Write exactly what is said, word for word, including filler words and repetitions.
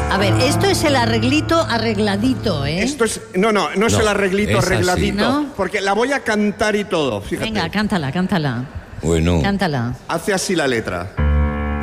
A ver, esto es el arreglito arregladito, ¿eh? Esto es... No, no, no es No, el arreglito es así. arregladito. ¿No? Porque la voy a cantar y todo, fíjate. Venga, cántala, cántala. Bueno. Cántala. Hace así la letra.